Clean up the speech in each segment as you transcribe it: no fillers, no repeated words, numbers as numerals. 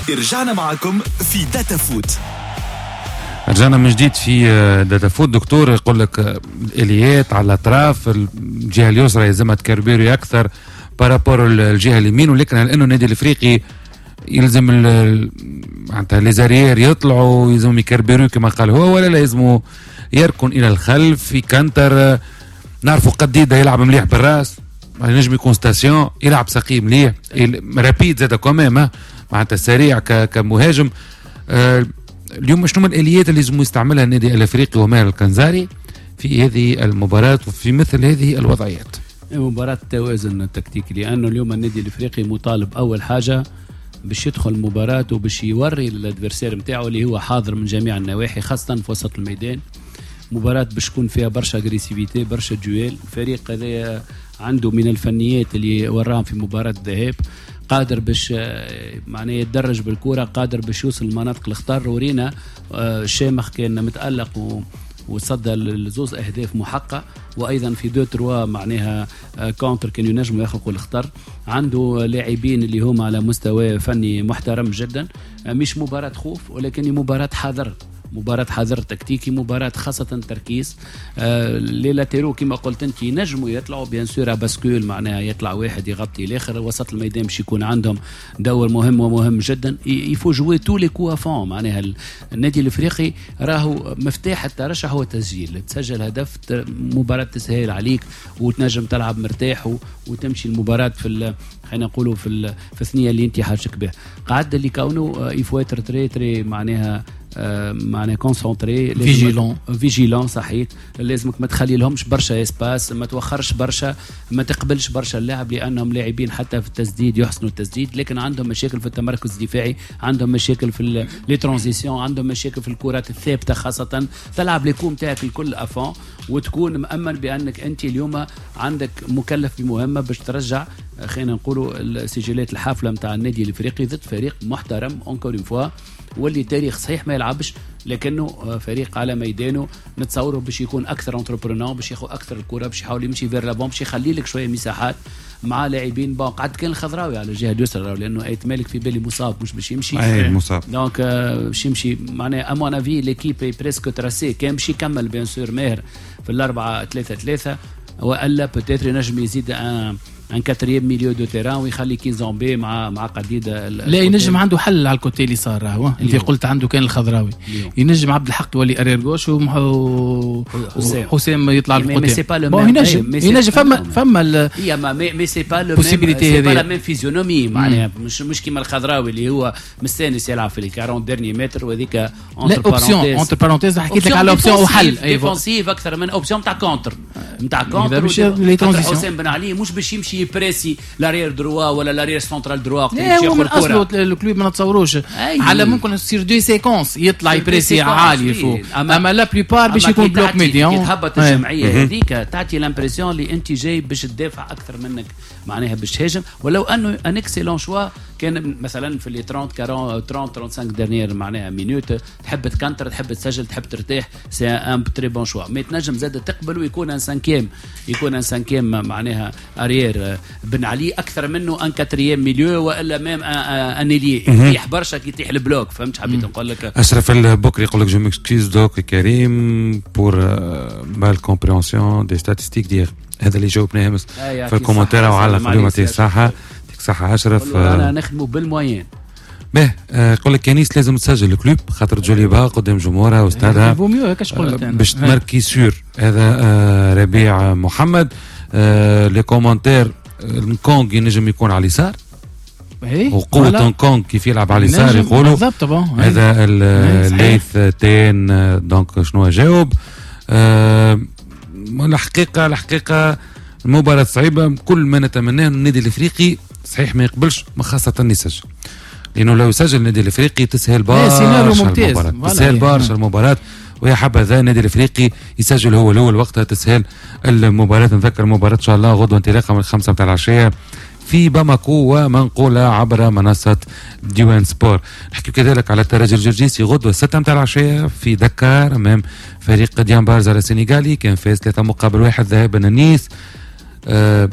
رجعنا معكم في داتا فوت. رجعنا من جديد في داتا فوت. دكتور يقول لك الاليات على الاطراف، الجهه اليسرى يلزمها تكربيري اكثر بارابور الجهه اليمين، ولكن لانه النادي الافريقي يلزم معناتها ليزاريير يطلعوا، يلزم يكربيرو كما قال هو، ولا لازم يركن الى الخلف في كانتر. نعرفوا قديده يلعب مليح بالراس، ينجم يكون ستاسيون، يلعب سقيم مليح، رابيد زاد كمان معناتها سريع كمهاجم. اليوم شنو من الاليات اللي لازم يستعملها النادي الافريقي ومال الكنزاري في هذه المباراه وفي مثل هذه الوضعيات؟ مباراه توازن التكتيكي، لانه اليوم النادي الافريقي مطالب اول حاجه باش يدخل المباراه وباش يوري للادفيرسير نتاعو اللي هو حاضر من جميع النواحي خاصه في وسط الميدان. مباراه باش تكون فيها برشا اغريسيفيتي، برشا جوال. الفريق هذا عنده من الفنيات اللي وراهم في مباراه الذهاب، قادر باش معناه يتدرج بالكره، قادر باش يوصل المناطق الخطر. ورينا شامخ كان متالق وصدى لزوز اهداف محقق، وايضا في 2-3 معناها كونتر كانوا ينجموا يخلقوا الخطر. عنده لاعبين اللي هم على مستوى فني محترم جدا. مش مباراه خوف، ولكن مباراه حذر، مباراة حذر تكتيكي، مباراة خاصة تركيز. ليلة تيرو كما قلت انت ينجموا يطلعوا بيان سور باسكول، معناها يطلع واحد يغطي الاخر. وسط الميدان باش يكون عندهم دور مهم ومهم جدا. يفو جوي تو لي كوا فون، معناها النادي الافريقي راهو مفتاح الترشح هو تسجيل. تسجل هدف مباراة تسهل عليك وتنجم تلعب مرتاح وتمشي المباراة في خلينا نقولوا في الثنية اللي انت حاجك بها. قاعد اللي كونه يفواتر تري معناها معناها كونسونطري، فيجيلون صحيح. لازمك ما تخلي لهمش برشا اسباس، ما توخرش برشا، ما تقبلش برشا اللاعب، لانهم لاعبين حتى في التسديد يحسنوا التسديد، لكن عندهم مشاكل في التمركز الدفاعي، عندهم مشاكل في لي ترانزيسيون، عندهم مشاكل في الكرات الثابته. خاصه تلعب ليكوم تاعك الكل افون وتكون مأمن بانك انت اليوم عندك مكلف بمهمه باش ترجع خلينا نقولوا السجلات الحافله نتاع النادي الافريقي ضد فريق محترم اونكور اون فوا، واللي تاريخ صحيح ما يلعبش، لكنه فريق على ميدانه نتصوره باش يكون اكثر انتربرونور، باش ياخذ اكثر الكره، باش يحاول يمشي فير لافون، باش يخلي لك شويه مساحات مع لاعبين. بون قعد كان الخضراوي على الجهه اليسرى، لانه ايت مالك في بالي مصاب مش باش يمشي، مصاب دونك باش يمشي معناها امون افي ليكيب بريسك تراسي. كان باش يكمل بيان سور ماهر في 4-3-3، والا بوتيتر ينجم يزيد ان كاتريام ميليو دو تيران ويخلي كيزومبي مع قديده. لا ينجم عنده حل على الكوتي اللي صار راهو انت قلت عنده كان الخضراوي، ينجم عبد الحق يولي ارير غوش وحسام يطلع القدام. ينجم فما مي سي با لو سي با لا ميم فيزيونومي، معناها مش كيما الخضراوي اللي هو مستانس يلعب في 40 ديرني متر، وهذيك اونتر بارونتيز حكيت لك على اوبسيون وحل ديفونسيف اكثر من اوبسيون تاع كونتر حسام بن علي مش باش يمشي بريسي لارير دروا ولا لارير سنترال دروا وقت يمشي ياخذ الكره. اصله الكلوب ما نتصوروش على ممكن يصير دو سيكونس يطلع يبريسي عالي فوق، اما لا بليبار باش يكون بلوك ميديان. تهبط الجمعيه هذيك تعطي لامبرسيون اللي انت جاي باش تدافع اكثر منك، معناها باش تهاجم. ولو انه ان اكسيلون شوا كان مثلا في لي 30-35 ديرنيير معناها مينوت، تحب تكنتر، تحب تسجل، تحب ترتاح، سي ان تري بون شوا. مي تنجم زاد تقبل ويكون ان سانكيام معناها اريير بن علي اكثر منه ان كاتريام ميليو، والا ميم ان الي يطيح برشا كي يطيح البلوك. فهمت حبيت نقول لك؟ اشرف البكري يقول لك جو ميكسكيز دوك كريم بور مال كومبريونسيون دي ستاتستيك دير. هذا اللي جاوبناه امس في الكومنتير وعلق اليوم. يعطيه الصحه. صحة أشرف. أنا نخدمه بالموين. به يقول لك كنيس لازم تسجل الكلوب خاطر تجولي بها قدام جمهورها واستادها باش تماركي سور. هذا ربيع محمد. لي كومنتير الكونغ ينجم يكون على اليسار، وقوة كونغ كيف يلعب على اليسار يقولوا. هذا الليث تين. دونك شنو جاوب؟ الحقيقة المباراة صعيبة. كل ما نتمناه النادي الافريقي صحيح ما يقبلش، خاصة يسجل، لانه لو يسجل النادي الافريقي تسهل برشا المباراة. ويا حبذا النادي الافريقي يسجل هو الاول، وقتها تسهل المباراة. نذكر المباراة ان شاء الله غدوة انطلاقا من 5 متاع العشية في باماكو ومنقولة عبر منصة ديوان سبور. نحكي كذلك على الترجي الجرجيسي غدوة 6 متاع العشية في دكار امام فريق ديان بارزا السنغالي، كان فاز 3-1 ذهابا نيس.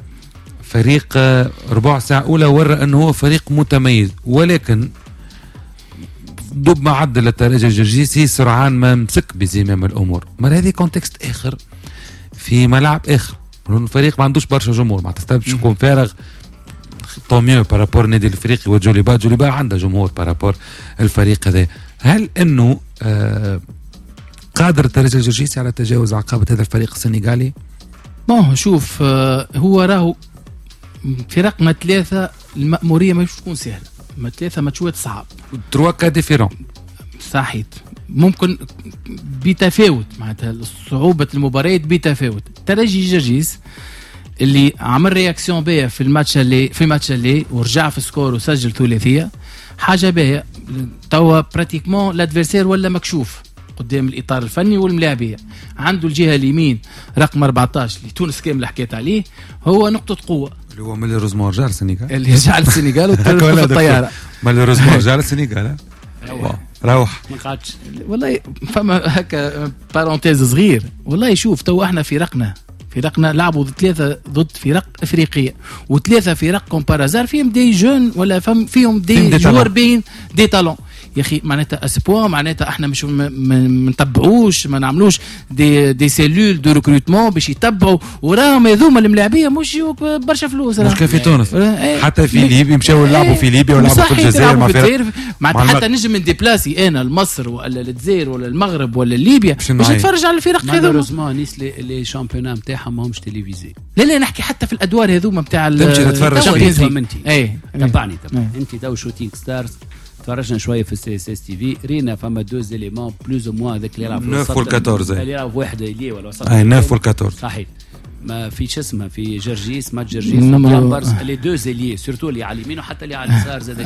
فريق ربع ساعة أولى ورى أنه هو فريق متميز، ولكن دوب ما عدل الترجي الجرجيسي سرعان ما مسك بزمام الامور. ما هذه كونتكست اخر في ملعب اخر، الفريق ما عندوش برشا جمهور، ما تستبدش يكون فارغ طوميو بارابور النادي الافريقي وجوليبا عنده جمهور بارابور الفريق هذا. هل انه قادر الترجي الجرجيسي على تجاوز عقبة هذا الفريق السنغالي؟ شوف هو راهو فرقنا 3 المأمورية ما تكون سهلة، ما 3 ماتشات صعب 3 كا ديفيرون صحيح، ممكن بتفاوت معناتها صعوبة المباريات بتفاوت. ترجي جرجيس اللي عمل رياكسيون بيا في الماتش اللي ورجع في سكور وسجل ثلاثية، حاجة بيا توا براتيكمون لادفيرسير ولا مكشوف قدام الإطار الفني والملاعبية. عنده الجهة اليمين رقم 14 اللي تونس كامل حكيت عليه، هو نقطة قوة اللي هو مالوريزمون رجع السنغال، اللي رجع السنغال وطلع في الطيارة. مالوريزمون رجع السنغال روح ما قعدش والله. فما هكا بارونتيز صغير والله. شوف تو احنا فرقنا لعبوا 3 ضد فرق افريقيه، و3 فرق كومبارازار فيهم دي جون ولا فيهم دي جوار بين دي تالون. يا اخي معناتها اسبوع، معناتها احنا مش ما نتبعوش، ما نعملوش دي سيلول دو ريكروتمون باش يتبعوا وراهم هذوما الملاعبيه مش برشا فلوس. مش كان في تونس حتى في ليبيا مشاو يلعبوا في ليبيا ولعبوا في الجزائر مع فرق. معناتها حتى نجم من ديبلاسي انا لمصر ولا للجزائر ولا المغرب ولا ليبيا باش نتفرج على الفرق هذوما. مالوريزمون نيس لي شامبيونا نتاعهم ماهمش تلفزيون. لا نحكي حتى في الادوار هذوما نتاع تمشي تتفرج انت تبعني انت تو شوتينغ ستارز تفرجنا شويه في السي اس اس تي في، رينا فما 2 زيليمون بلوز او موان هذاك اللي يلعب في 9 وال14 اللي يلعب واحد اللي ولا وسط 9 وال14 صحيح. ما في اسمها في جرجيس ما جرجيس يامبرز لي 2 زيليي سورتو اللي على اليمين وحتى اللي على اليسار زاد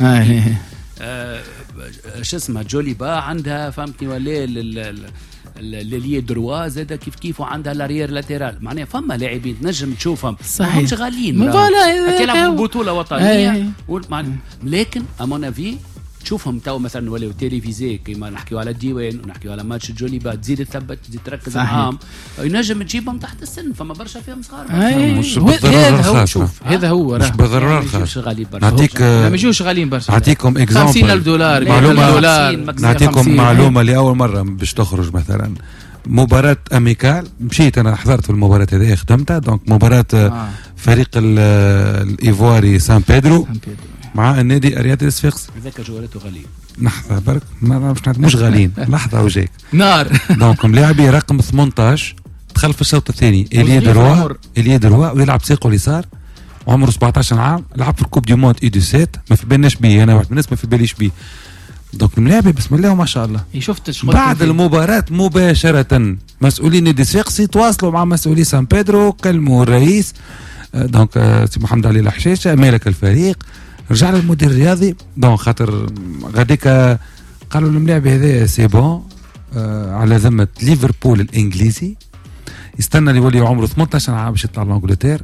اسمها جوليبا عندها فهمتني ولا اللي دروا زاد كيف وعندها لاريير لاتيرال. معناها فما لاعبين تنجم تشوفهم صحيح شغالين كيلعبوا بطوله وطنيه لكن امونافي تشوفهم تو مثلا ولاو تيليفيزي كيما نحكيو على الديوان ونحكيو على ماتش الجوليبا، تزيد تثبت تزيد تركز معاهم، ينجم تجيبهم تحت السن. فما برشا فيهم صغار مش بالضروره خاصه، هذا هو مش بالضروره خاصه. شغالين برشا نعطيك ما يجوش شغالين برشا. نعطيكم اكزامبل $50 معلومه، نعطيكم معلومه لاول مره باش تخرج مثلا مباراة أميكال. مشيت أنا حضرت في المباراة هذه خدمتها، دونك مباراة فريق الإيفواري سان بيدرو مع النادي الرياضي الصفاقسي. هذاك جوالته غاليين. لحظة برك مش غاليين لحظة وجاك نار. دونك ملاعبي رقم 18 دخل في الشوط الثاني إليا دروا ويلعب ساقه اليسار وعمره 17 عام، لعب في الكوب دي موند إيدوسات. ما في بالناش بيه، أنا واحد من الناس ما في باليش بيه. دونك الملاعبي بسم الله وما شاء الله. بعد المباراة مباشرة مسؤولين نادي الصفاقسي تواصلوا مع مسؤولي سان بيدرو، كلموا الرئيس دونك سي محمد علي الحشاشة مالك الفريق، رجع للمدير الرياضي دونك خاطر غاديك قالوا الملاعبي هذا سي بون على ذمة ليفربول الانجليزي، يستنى اللي يولي عمره 18 عام باش يطلع لانجلتير،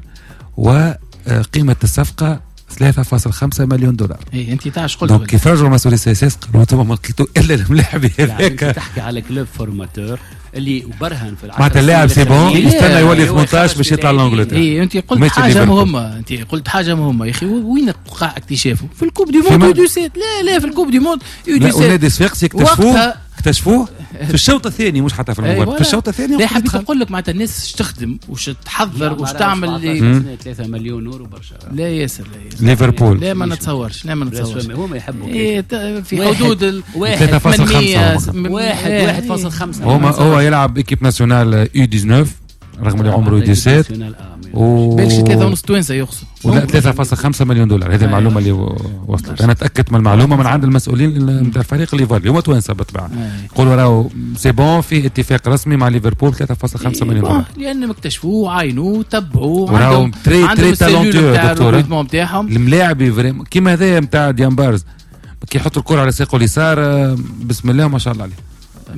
وقيمة الصفقة 3.5 مليون دولار. اي انت تاعش قلت دونك كيف رجعوا مسؤولي سي اس اس قالوا انتم ما لقيتوا الا الملاعبي هذاك. تحكي على كلوب فورماتور اللي برهن في معناتها اللاعب سي بون يستنى يولي 18 باش يطلع لانجلتير. اي انت قلت حاجه مهمه، يا اخي وين وقع اكتشافه؟ في الكوب دي موند يو17. لا في الكوب دي موند يو17 ونادي الصفاقسي اكتشفوه في الشوط الثاني، مش حتى في المباراة في الشوط الثاني. لا حبيت نقول لك معناتها الناس تخدم وش تحضر وش تعمل 3 مليون يورو برشا. لا ياسر ليفربول لا ما نتصورش هما يحبوا في حدود 1.5 هو يلعب ايكيب ناسيونال U19 رغم اللي عمره 17 بلش 3.5 توانسه يقصد ولا 3.5 مليون دولار. هذه المعلومه اللي وصلت، انا اتاكدت من المعلومه من عند المسؤولين نتاع الفريق الليفربولي هما توانسه بالطبع. يقولوا راهو سي بون في اتفاق رسمي مع ليفربول 3.5 مليون دولار لان اكتشفوه عاينوه تبعوا وراهم تري تالونتور دكتور نتاعهم. الملاعبي كيما هذايا نتاع ديامبارز كي يحطوا الكره على ساقه اليسار بسم الله ما شاء الله عليه.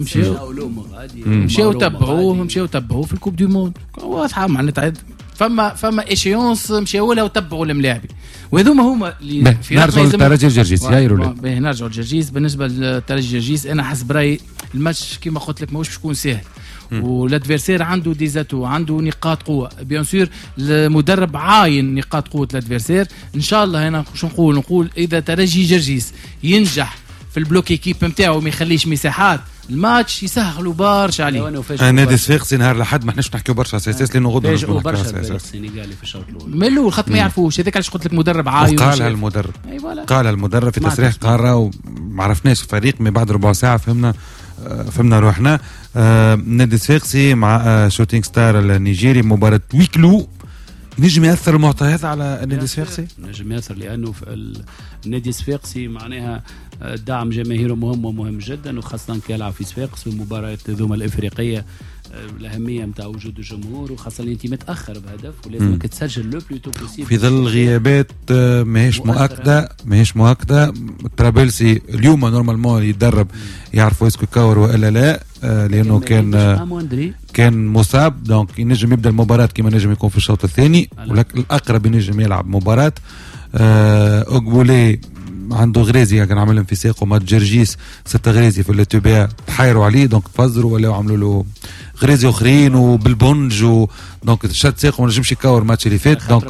مشاو تبعوه في الكوب دو موند واضحه معناتها. فما ايشيونس مشاو لها وتبعوا الملاعبي، وهذوما هما اللي في نرجعوا للترجي الجرجيس. نرجعوا للجرجيس. بالنسبه للترجي الجرجيس انا حسب رايي الماتش كما قلت لك ماهوش يكون سهل، والادفيرسير عنده ديزاتو، عنده نقاط قوه. بيان سور المدرب عاين نقاط قوه الادفيرسير. ان شاء الله هنا شو نقول اذا ترجي جرجيس ينجح في البلوك ايكيب نتاعو ما يخليش مساحات الماتش يسهلوا برشا عليه. نادي صفاقسي نهار لحد ما احناش نحكيو برشا اساس لانه غدوه فاجئوا برشا السنغالي في الشوط الاول من الاول خاطر ما يعرفوش. هذاك علاش قلت لك مدرب عايش. قالها المدرب قالها المدرب في تصريح قاره وما عرفناش الفريق من بعد ربع ساعه فهمنا روحنا. نادي صفاقسي مع شوتينغ ستار النيجيري مباراه ويكلو. نجم ياثر المعطيات على النادي الصفاقسي؟ نجم ياثر لانه النادي الصفاقسي معناها دعم جماهيره مهم ومهم جدا، وخاصه كيلعب في صفاقس في المباريات ذوما الافريقيه. الاهميه نتاع وجود الجمهور، وخاصه اللي انت متاخر بهدف ولازمك تسجل لو بلوتو بوسيبل في ظل غيابات ماهيش مؤكده. ترابلسي اليوم نورمالمون يتدرب يعرفوا اسكو كاور والا لا، لانه كان مصاب دونك ينجم يبدا المباراه كما نجم يكون في الشوط الثاني، ولكن الاقرب ينجم يلعب مباراه. اوغبولي عنده غريزي كان عامل انفساق وما جرجيس 6 غريزي في التوبيا تحايروا عليه دونك تفزروا ولا عملوا له غريزي اخرين وبالبنج دونك شاد ساق وما نجمش يكور الماتش اللي فات دونك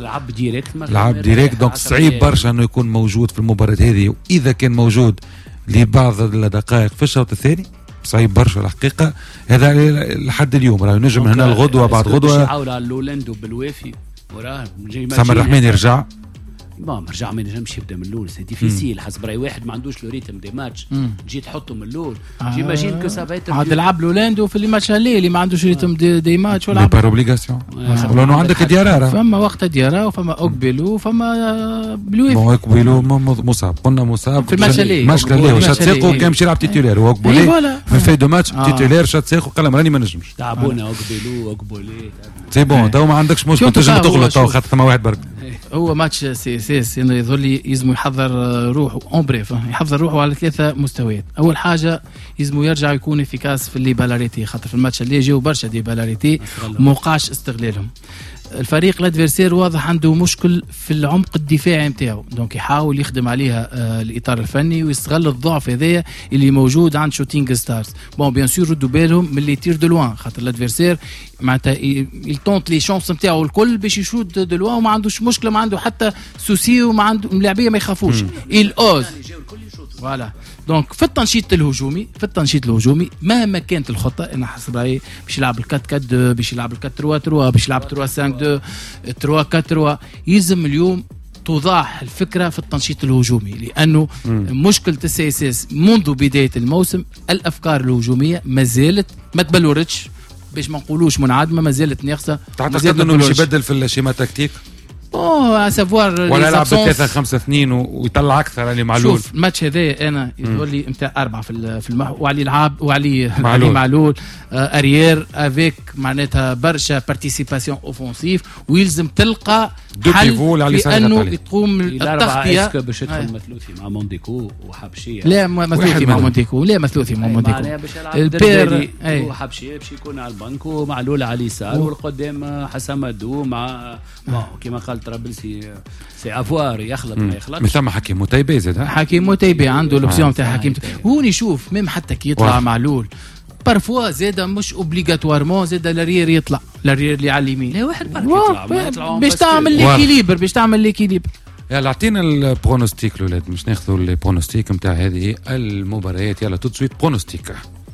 لعب ديريكت دونك صعيب برشا انه يكون موجود في المباراه هذه، واذا كان موجود لبعض الدقائق في الشوط الثاني صعيب برشا الحقيقه. هذا لحد اليوم راه نجم هنا الغدوه بعد غدوه يحاول على لولاندو بالوافي وراه سامر الرحمن يرجع ما رجع ما ينجمش يبدا من الاول. سي ديفيسيل حسب راي واحد ما عندوش لو ريتم دي ماتش تجي تحطه من الاول. جيماجين كو سافايت عاد لعب لولاندو في الماتش اللي ما عندوش ريتم دي ماتش ولا بار اوبليغاسيون لانه عندك ديارة فما وقت ديارة وفما اوكبيلو وفما بلويف. اوكبيلو مصاب قلنا مصاب في الماتش اللي ماتش اللي شات ساقو كان مشي يلعب تيتولير واوكبولي في في دو ماتش تيتولير شات ساقو قال راني ما نجمش تعبونا اوكبيلو اوكبولي سي بون تو ما عندكش مشكل تنجم تغلط تو خاطر ثما واحد برك. هو ماتش سي اس انه يظل يلزم يحضر روحه اون بريف يحضر روحه على 3 مستويات. اول حاجه يلزم يرجع يكون افيكاس في اللي بالاريتي خاطر في الماتش اللي جاو برشا دي بالاريتي موقعش استغلالهم. الفريق الادفيرسير واضح عنده مشكل في العمق الدفاعي نتاعو دونك يحاول يخدم عليها الاطار الفني ويستغل الضعف هذايا اللي موجود عند شوتينغ ستارز. بون بيان سور ردوا بالهم من اللي يطير دو لوان خاطر الادفيرسير معناتها يلتونت لي شانس نتاعو الكل باش يشوت دو لوان وما عندوش مشكله ما عنده حتى سوسي وما عنده اللاعبيه ما يخافوش الاوز فوالا. دونك في التنشيط الهجومي مهما كانت الخطه انا حسب رايي باش يلعب ال 4-4-2 باش يلعب ال 4-3-3 باش يلعب 3-5-2 3-4-3 يلزم اليوم توضح الفكره في التنشيط الهجومي لانه مشكله السي اس اس منذ بدايه الموسم الافكار الهجوميه ما زالت ما تبلورتش باش ما نقولوش منعدمه ما زالت ناقصه. تعتقد انه باش يبدل في الشيما تكتيك سافوار ولا يلعب ب3-5-2 ويطلع اكثر اللي معلول؟ شوف الماتش هذا انا يقول لي نتاع 4 في المحور وعلي لعاب وعلي معلول اريير افيك معناتها برشا بارتيسيباسيون اوفونسيف ويلزم تلقى حل في انه تقوم التغطيه باش يدخل مثلوثي مع مونديكو وحبشيه. لا مثلوثي مع مونديكو البير وحبشيه باش يكون على البنك ومعلول على اليسار والقدام حسام مدو مع كما قال ترابلسي سي افوار يخلط ما يخلطش. مثل حكيم متيبي زاد حكيم متيبي عنده الاوبسيون تاع حكيم هوني شوف ميم حتى كي يطلع معلول بارفوا زاده مش اوبليغاتوارمون زاده لارير يطلع لارير اللي على اليمين لا واحد برك يطلع باش تعمل ليكيليبر يلا اعطينا البرونوستيك الاولاد مش ناخذوا البرونوستيك نتاع هذه المباريات. يلا تو سويت برونوستيك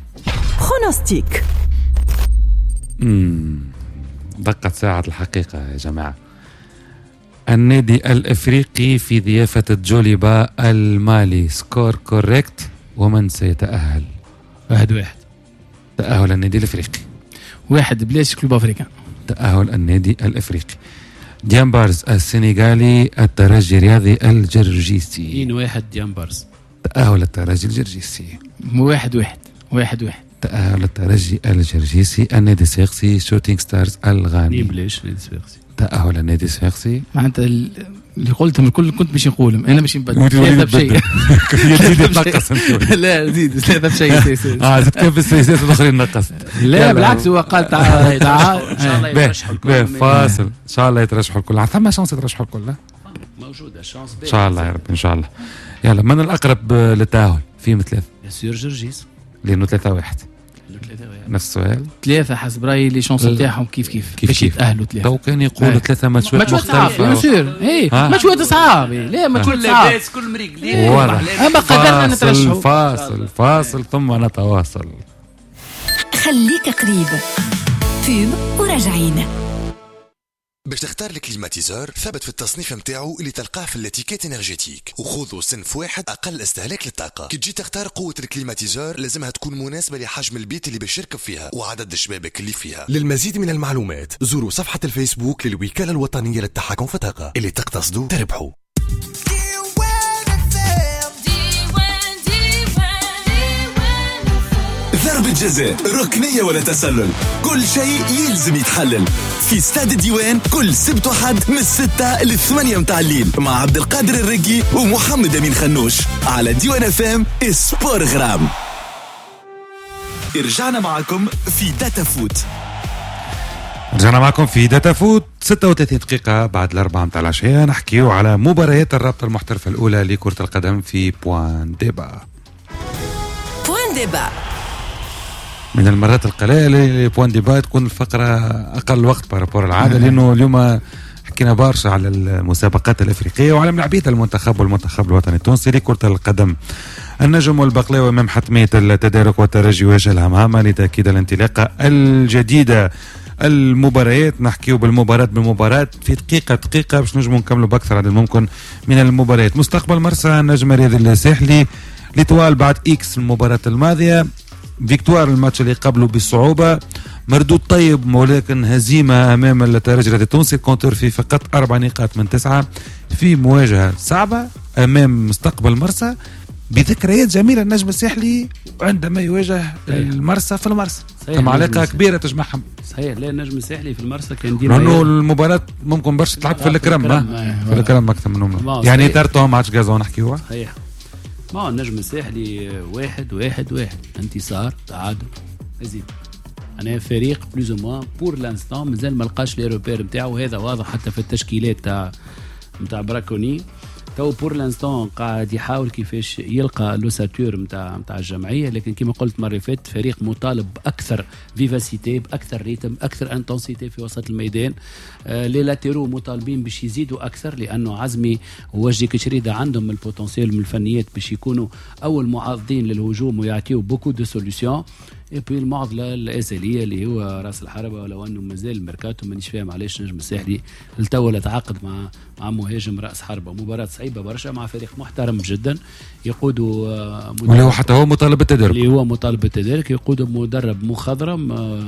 دقت ساعة الحقيقة يا جماعة. النادي الافريقي في ضيافة الجوليبا المالي سكور كوريكت ومن سيتأهل؟ 1-1 تأهل النادي الافريقي 1 بلاش كلوب افريقيا. تأهل النادي الافريقي. ديامبارز السنغالي الترجي الرياضي الجرجيسي 1 ديامبارز. تأهل الترجي الجرجيسي 1-1 تأهل الترجي الجرجيسي. النادي الصفاقسي شوتينغ ستارز الغاني بلاش النادي الصفاقسي. تأهل النادي الصفاقسي معناتها اللي قلتهم الكل كنت باش نقولهم انا باش نبدل ثلاثه بشيء لا زيد ثلاثه بشيء زيد كيف السياسات الاخرين نقصت لا بالعكس هو قال تعال ان شاء الله يترشحوا الكل فاصل ان شاء الله يترشحوا الكل ثم شانس يترشحوا الكل موجوده شانس ان شاء الله يا رب ان شاء الله. يلا من الاقرب للتأهل في مثلاث ياسير جرجيس لانه 3-1 نفس السؤال 3 حسب رايي لي شانس نتاعهم كيف باش يتاهلوا 3. تو كان يقولوا 3 ماتشات مختلفه بيان سور اي ماتشات صعاب لا ماتشات صعاب كل مريق اما قدرنا نترشحوا فاصل ثم نتواصل. خليك قريب فيب وراجعين. باش تختار الكليماتيزور ثابت في التصنيف متاعو اللي تلقاه في الاتيكيت انرجيتيك وخذوا صنف واحد اقل استهلاك للطاقه. كي تجي تختار قوه الكليماتيزور لازمها تكون مناسبه لحجم البيت اللي باش يركب فيها وعدد الشبابك اللي فيها. للمزيد من المعلومات زوروا صفحه الفيسبوك للوكاله الوطنيه للتحكم في الطاقه. اللي تقتصدوا تربحوا. ضربة جزاء، ركنية ولا تسلل، كل شيء يلزم يتحلل في استاد الديوان كل سبت وحد من 6 ل 8 متاع الليل مع عبد القادر الرقي ومحمد أمين خنوش على ديوان FM سبور غرام. رجعنا معكم في داتا فوت. رجعنا معكم في داتا فوت 36 دقيقة بعد 4 متاع العشية. نحكيو على مباريات الرابطة المحترفة الأولى لكرة القدم في بوان ديبا. من المرات القليلة بوان ديبا تكون الفقرة أقل وقت بارابور العادة لأنه اليوم حكينا برشا على المسابقات الأفريقية وعلى ملاعبية المنتخب والمنتخب الوطني التونسي لكرة القدم. النجم والبقلاوي أمام حتمية التدارك والترجي وجه الهمهمة لتأكيد الانطلاقة الجديدة. المباريات نحكيو بالمباراة في دقيقة باش نجمو نكملوا بأكثر عدد ممكن من المباريات. مستقبل مرسى النجم الرياضي الساحلي لطوال بعد إكس المباراة الماضية فيكتوار الماتش اللي قبله بصعوبة، مردود طيب ولكن هزيمة أمام الترجي التونسي. الكونتور في فقط 4 نقاط من 9 في مواجهة صعبة أمام مستقبل مرسى بذكريات جميلة النجم الساحلي عندما يواجه المرسى في المرسى. ثم علاقة كبيرة تجمعهم. صحيح. لا النجم الساحلي في المرسى كان لأنه المباراة ممكن برشا تلعب في الكرم في الكرم أكثر منهم يعني ترتهم ماتش غازون نحكيوها. صحيح. ما النجم الساحلي 1-1 انتصار تعادل هزيمة. أنا فريق بلوز او موان بور لانستون مازال ما لقاش ليروبير نتاعو. هذا واضح حتى في التشكيلات نتاع براكوني. تو بور لانستون قاعد يحاول كيفاش يلقى لوساتور نتاع الجمعيه. لكن كما قلت مره فاتت فريق مطالب باكثر فيفاسيتي باكثر ريتم اكثر انتنسيتي في وسط الميدان. لي لاتيرو مطالبين باش يزيدوا اكثر لانه عزمي ووجدي كشريده عندهم البوتنسيال من الفنيات باش يكونوا اول معارضين للهجوم ويعطيوا بوكو دو سوليوشن. وبي المعضله الازليه اللي هو راس الحربه ولو انه مازال الميركاتو مانيش فاهم علاش نجم الساحلي التو تعاقد مع مهاجم راس حربه. مباراه صعيبه برشا مع فريق محترم جدا يقودوا واللي هو حتى هو مطالب بالتدارك يقودوا مدرب مخضرم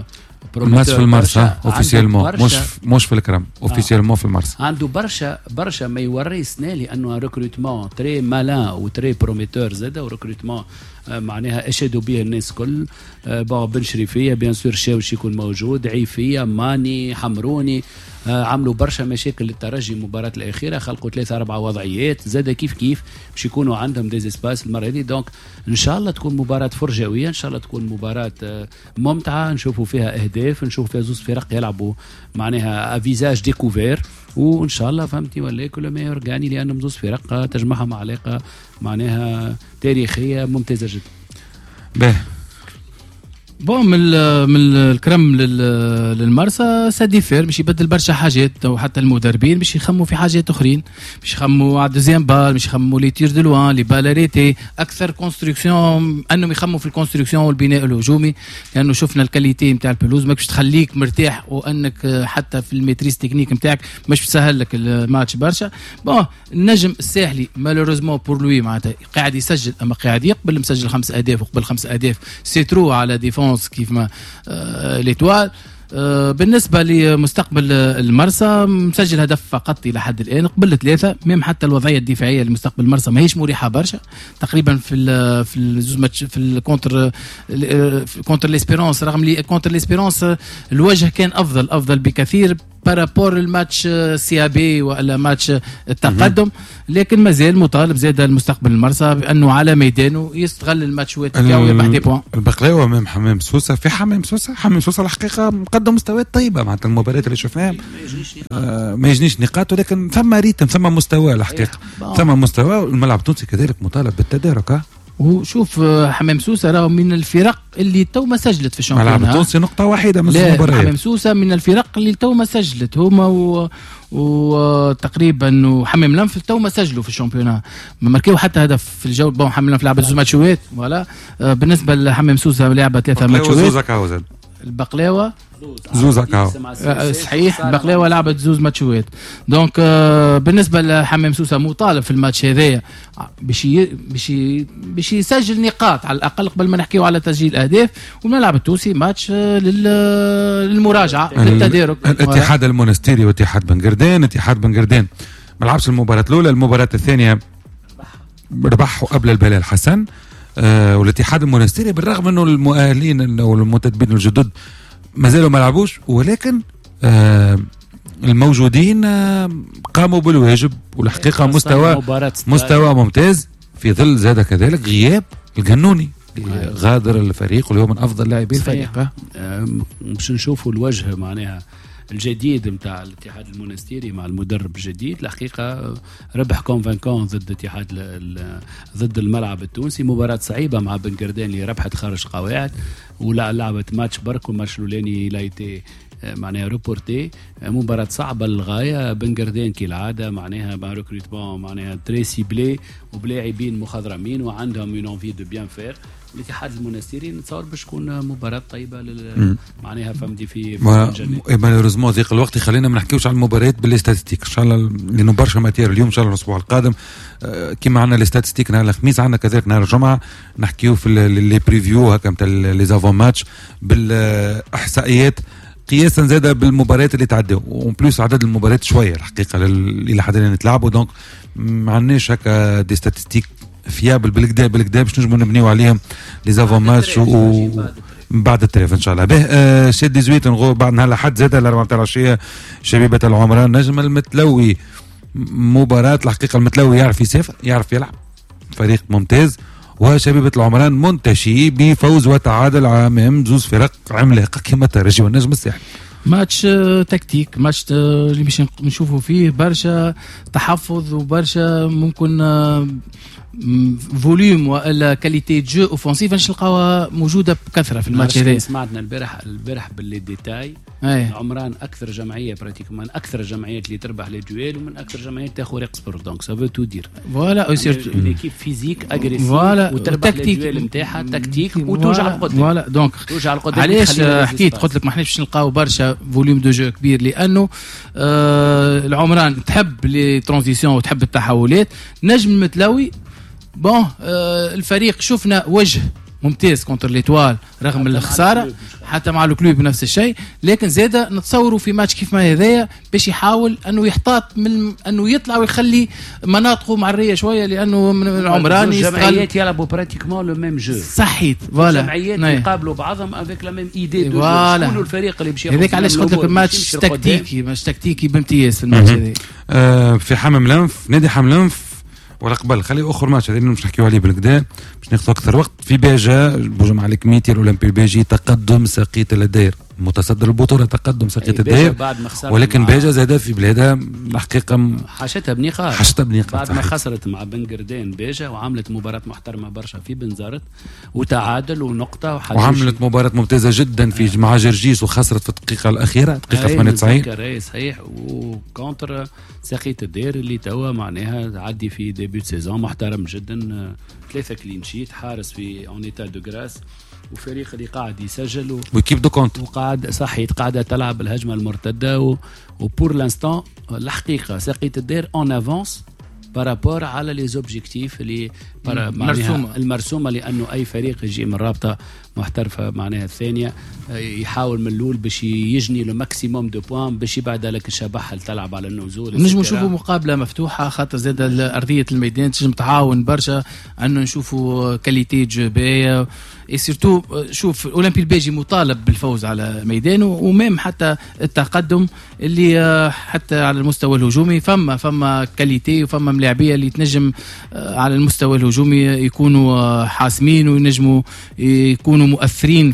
ماتش في المرسى اوفيسيلمون مش في الكرم اوفيسيلمون في المرسى. عنده برشا ما يوري سنه لانه ريكروتمون تري مالان وتري بروميتور زاده وريكروتمون معناها اشهدوا به الناس كل. بن شريفيه بيان سور شاوش يكون موجود عيفيه ماني حمروني. عملوا برشا مشاكل للترجي المباراة الأخيرة خلقوا 3-4 وضعيات زاد كيف باش يكونوا عندهم ديز اسباس المرة دي. دونك إن شاء الله تكون مباراة فرجوية إن شاء الله تكون مباراة ممتعة نشوفوا فيها أهداف نشوفوا فيها زوز فرق يلعبوا معناها فيزاج ديكوفير وإن شاء الله فهمتي ولا كل ما يرجعني لأنهم زوز فرق تجمعهم علاقة معناها تاريخية ممتازة جدا. به بون من الكرم للمرسى ساديفير باش يبدل برشا حاجات وحتى المدربين باش يخموا في حاجات اخرين باش يخموا على الدوزيام بال باش يخموا لي تير دو لوان لي بالاريتي اكثر كونستركسيون انهم يخموا في الكونستركسيون والبناء الهجومي لانه شفنا الكاليتي نتاع البلوز ما باش تخليك مرتاح وانك حتى في الميتريس تكنيك نتاعك مش بتسهل لك الماتش برشا. بون النجم الساحلي مالوريزمون بور لوي معناتها قاعد يسجل اما قاعد يقبل مسجل 5 أهداف وقبل 5 أهداف سيترو على ديفونس كيف ما ليتوال. بالنسبة لمستقبل المرسى مسجل هدف فقط إلى حد الآن قبل 3 ميم حتى الوضعية الدفاعية لمستقبل المرسى ما هيش مريحة برشا تقريبا في الزوج ماتش في الكونتر ليسبيرونس رغم لي كونتر ليسبيرونس الوجه كان أفضل بكثير بارابور الماتش سي ا بي ولا ماتش التقدم لكن مازال مطالب زاد المستقبل المرسى بانه على ميدانه يستغل الماتشات تاعو ويربح دي بوان. البقلاوي امام حمام سوسه في حمام سوسه الحقيقه مقدم مستويات طيبه معناتها المباريات اللي شفناها ما يجنيش نقاط ولكن ثم ريتم ثم مستوى الحقيقه ثم مستوى. الملعب التونسي كذلك مطالب بالتدارك وشوف حمام سوسه راهو من الفرق اللي تو ما سجلت في الشامبيونات. ملعب التونسي نقطه واحده من لا، المباريات. حمام سوسه من الفرق اللي تو ما سجلت هما وتقريبا وحمام لنف تو ما سجلوا في الشامبيونات، ما ماركيو حتى هدف في الجو. بون حمام لنف لعبت 2 ماتشات ولا بالنسبه لحمام سوسه لعبت 3 ماتشات. زوزك عاوز البقلاوه زوزك عاوز صحيح، البقلاوه لعبت 2 ماتشات. دونك بالنسبه لحمام سوسه مطالب في الماتش هذايا باش يسجل نقاط على الاقل قبل ما نحكيو على تسجيل اهداف. والملعب التونسي ماتش للمراجعه للتدارك. الاتحاد المونستيري واتحاد بنقردان. اتحاد بنقردان ما لعبش المباراه الاولى، المباراه الثانيه ربحوا قبل البلال حسن. والاتحاد المونستيري بالرغم انه المؤهلين او المنتدبين الجدد ما زالوا ما لعبوش، ولكن الموجودين قاموا بالواجب، والحقيقه مستوى ممتاز في ظل زاد كذلك غياب الجنوني غادر الفريق واليوم من افضل لاعبي الفريق. باش نشوفوا الوجه معناها الجديد نتاع الاتحاد المونستيري مع المدرب الجديد. الحقيقه ربح كونفانكون ضد الملعب التونسي. مباراه صعيبه مع بنقردان اللي ربحت خارج قواعد، ولا لعبت ماتش برك، والماتش الاولاني لايتي معناها روبورتي. مباراة صعبة للغاية. بنقردان كالعادة معناها مع ريكروتمون معناها تري سيبلي وبلاعبين مخضرمين وعندهم اون انفي دو بيان فير. الاتحاد المونستيري نتصور باش تكون مباراة طيبة معناها فهمتي في مالوريزمون ذيك الوقت خلينا ما نحكيوش على المباريات بالاستاتستيك ان شاء الله، لانه برشا ماتير اليوم ان شاء الله الاسبوع القادم كيما عندنا الاستاتستيك نهار الخميس، عندنا كذلك نهار الجمعة نحكيو في لي بريفيو هكا نتاع لي زافون ماتش بالاحصائيات قياسا زاده بالمباريات اللي تعدوا، وبلوس عدد المباريات شويه الحقيقه الى حد الان نتلعبوا. دونك ما عندناش هكا دي ستاتستيك فيابل بالكدا باش نجموا نبنيو عليهم لي زافون ماتش بعد التريف ان شاء الله. به شاد 18 بعد نهار الاحد زاد الاربعه تاع العشيه شبيبه العمران نجم المتلوي. مباراه الحقيقه المتلوي يعرف يسافر يعرف يلعب، فريق ممتاز، وشبيبة العمران منتشي بفوز وتعادل امام 2 فرق عملاقه كما الترجي والنجم الساحلي. ماتش تكتيك، ماتش اللي باش نشوفوا فيه برشا تحفظ وبرشا ممكن فوليوم والا كاليتي جو اوفنسيف باش نلقاوها موجوده بكثره في الماتش هذا. سمعتنا البارح باللي ديتاي عمران اكثر جمعيه براتيكوم من اكثر الجمعيات اللي تربح لي دويل ومن اكثر جمعيات تاخذ اكسبورت. دونك سافو تو دير فوالا ليكيب فيزيك اغريسيف وتربح الدويل نتاعها تكتيك وتوجع القدام. فوالا دونك توجع القدام. علاش حكيت قلت لك ما احناش باش نلقاو برشا فوليوم دو جو كبير، لانه العمران تحب لي ترانزيسيون وتحب التحولات. نجم المتلوي بون الفريق شفنا وجه ممتاز كونتر ليتوال رغم الخساره، حتى مع الكلوب نفس الشيء، لكن زاده نتصوروا في ماتش كيف ما هذايا باش يحاول انه يحتاط من انه يطلع ويخلي مناطقه معريه شويه، لانه من العمران الجمعيات يلعبوا براتيكمون لو ميم جو. صحيت فوالا الجمعيات يقابلوا بعضهم افيك لا ميم ايدي دو جو. الفريق اللي باش هذاك علاش قلت لك الماتش تكتيكي، ماتش تكتيكي بامتياز في الماتش هذا. في حمام لنف نادي حمام لنف ولا قبل خلي اخر ماتش هذا مش نحكيو عليه بالكدا باش ناخذ اكثر وقت. في باجا بوجمع عليك ميتي الاولمبي الباجي تقدم ساقية الدير متصدر البطوله، تقدم ساقية الدير، ولكن باجا زاد في بلادها الحقيقه حاشتها بنقاط بعد ما خسرت مع بنقردان باجا، وعملت مباراه محترمه برشا في بنزرت وتعادل ونقطه وعملت مباراه ممتازه جدا في مع جرجيس وخسرت في الدقيقه الاخيره دقيقه 98 صحيح. وكونتر ساقية الدير اللي توا معناها تعدي في ديبيوت سيزون محترم جدا، 3 كلين شيت، حارس في اون ايتا دو غراس، وفريق اللي قاعد يسجل وكيف دو كونت وقاعد صحيح قاعده تلعب الهجمه المرتده وبور لانستون الحقيقه ساقية الدير اون افونس بارابور على لي زوبجيكتيف اللي المرسومه، لانه اي فريق يجي من رابطه محترفه معناها الثانيه يحاول من الاول باش يجني لو ماكسيموم دو بوان باش يبعد لك الشبح تلعب على النزول. نجم نشوفوا مقابله مفتوحه خاطر زاد ارضيه الميدان تنجم تعاون برشا انه نشوفوا كاليتي جوبيه اي سيرتو. شوف الاولمبي الباجي مطالب بالفوز على ميدانه ومام حتى التقدم اللي حتى على المستوى الهجومي فما كاليتي وفما ملاعبيه اللي تنجم على المستوى الهجومي يكونوا حاسمين وينجموا يكونوا مؤثرين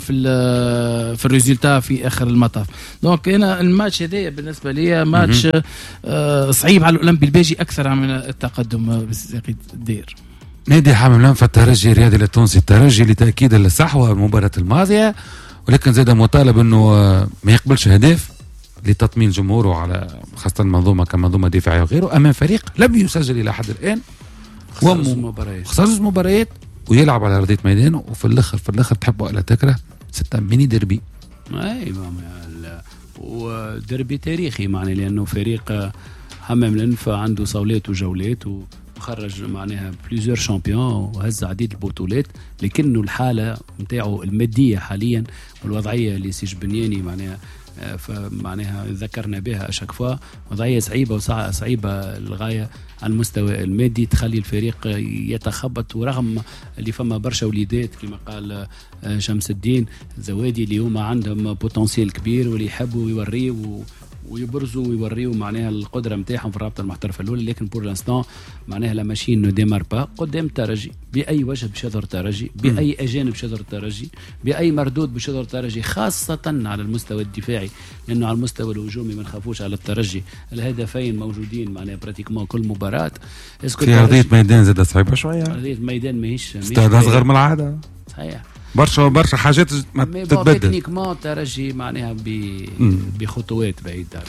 في الريزولتا في اخر المطاف. دونك انا الماتش هذايا بالنسبه لي ماتش صعيب على الاولمبي الباجي اكثر من التقدم بساقية الدير. نادي حامل الأنف الترجي الرياضي التونسي، الترجي لتأكيد الصحوة المباراة الماضية، ولكن زاد مطالب انه ما يقبلش هدف لتطمين جمهوره على خاصة المنظومة كمنظومة دفاعية وغيره أمام فريق لم يسجل إلى حد الآن، خسر مباريات ويلعب على أرضية ميدانه، وفي الآخر تحبه ولا تكره 6 ميني ديربي. أي ودربي تاريخي معناه، لأنه فريق حمام الأنف عنده صولات وجولات وخرج معناها بليزيور شامبيون وهز عديد البطولات، لكنه الحالة متاعه المادية حاليا والوضعية اللي سيج بنياني فمعناها ذكرنا بها أشك فوا، وضعية صعيبة صعيبة للغاية على المستوى المادي، تخلي الفريق يتخبط، ورغم اللي فما برشا وليدات كما قال شمس الدين زوادي اللي هما عندهم بوتنسيال كبير واللي يحبوا يوريوا ويبرزوا ويوريوا معناها القدره نتاعهم في الرابطه المحترفه الاولى، لكن بور لانستون معناها لا ماشين نو ديمار با قدام الترجي باي وجه باش يظهر الترجي، باي اجانب باش يظهر الترجي، باي مردود باش يظهر الترجي، خاصه على المستوى الدفاعي، لانه على المستوى الهجومي ما نخافوش على الترجي، الهدفين موجودين معناها براتيكمون كل مباراه. في ارضيه ميدان زاد صعيبه شويه، ارضيه ميدان ماهيش استاد اصغر من العاده صحيح، برشا حاجات ما تتبدل تكنيكمون الترجي معناها بخطوات بعيده.